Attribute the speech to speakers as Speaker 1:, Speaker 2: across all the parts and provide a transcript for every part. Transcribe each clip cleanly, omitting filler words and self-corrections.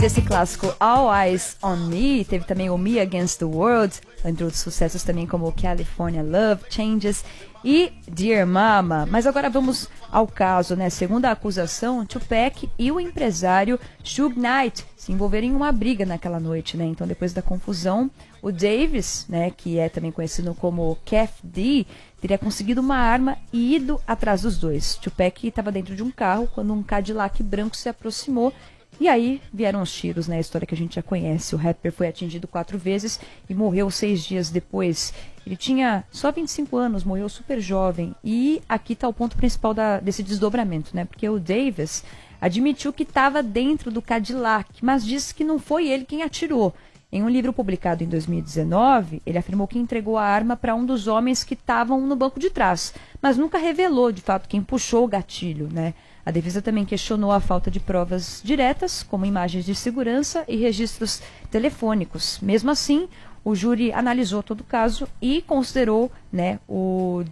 Speaker 1: Desse clássico All Eyes on Me, teve também o Me Against the World, entre outros sucessos também como California Love, Changes e Dear Mama. Mas agora vamos ao caso, né? Segundo a acusação, Tupac e o empresário Suge Knight se envolveram em uma briga naquela noite, né? Então, depois da confusão, o Davis, né, que é também conhecido como Kef D, teria conseguido uma arma e ido atrás dos dois. Tupac estava dentro de um carro quando um Cadillac branco se aproximou. E aí vieram os tiros, né? A história que a gente já conhece. O rapper foi atingido 4 vezes e morreu 6 dias depois. Ele tinha só 25 anos, morreu super jovem. E aqui está o ponto principal desse desdobramento, né? Porque o Davis admitiu que estava dentro do Cadillac, mas disse que não foi ele quem atirou. Em um livro publicado em 2019, ele afirmou que entregou a arma para um dos homens que estavam no banco de trás, mas nunca revelou, de fato, quem puxou o gatilho, né? A defesa também questionou a falta de provas diretas, como imagens de segurança e registros telefônicos. Mesmo assim, o júri analisou todo o caso e considerou, né, o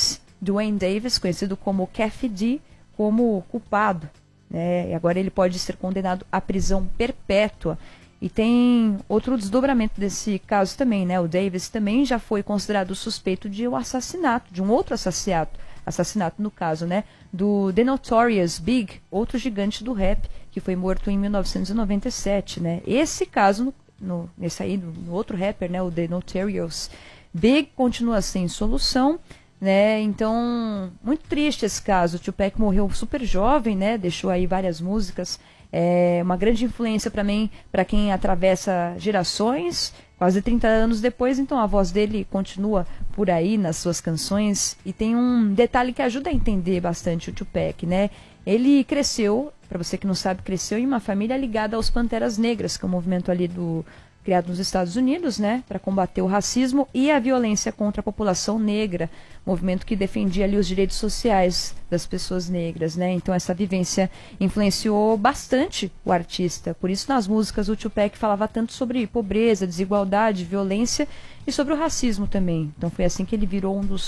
Speaker 1: Duane Davis, conhecido como Kef D, como culpado, né? E agora ele pode ser condenado à prisão perpétua. E tem outro desdobramento desse caso também, né? O Davis também já foi considerado suspeito de um assassinato, de um outro assassinato no caso, né? Do The Notorious Big, outro gigante do rap, que foi morto em 1997, né? Esse caso, no outro rapper, né? O The Notorious Big, continua sem solução, né? Então, muito triste esse caso. O Tupac morreu super jovem, né? Deixou aí várias músicas. É uma grande influência para mim, para quem atravessa gerações, quase 30 anos depois, então a voz dele continua por aí nas suas canções. E tem um detalhe que ajuda a entender bastante o Tupac, né? Ele cresceu, para você que não sabe, cresceu em uma família ligada aos Panteras Negras, que é um movimento ali criado nos Estados Unidos, né, para combater o racismo e a violência contra a população negra, movimento que defendia ali os direitos sociais das pessoas negras, né? Então essa vivência influenciou bastante o artista. Por isso nas músicas o Tupac falava tanto sobre pobreza, desigualdade, violência e sobre o racismo também. Então foi assim que ele virou um dos